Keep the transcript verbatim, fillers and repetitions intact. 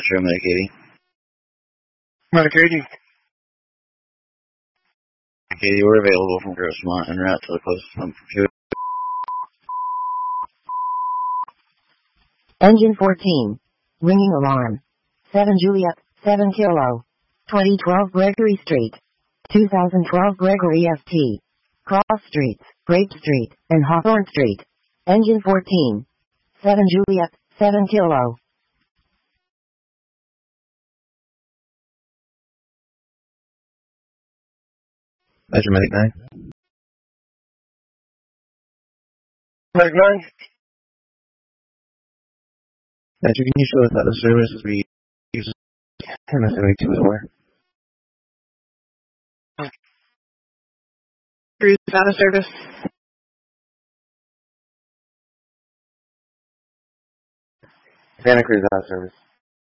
Metro Medicating. Medicating. Medicating, we're available from Grossmont en route to the closest pump for fuel. Engine fourteen. Ringing alarm. seven Juliet, seven Kilo. twenty twelve Gregory Street. two thousand twelve Gregory F T. Cross Streets, Grape Street, and Hawthorne Street. Engine fourteen. seven Juliet, seven Kilo. Metro Medic nine. Medic nine. Metro, can you show us that the service as we use M S seventy-two as well? Cruise out of service. Santa Cruz out of service.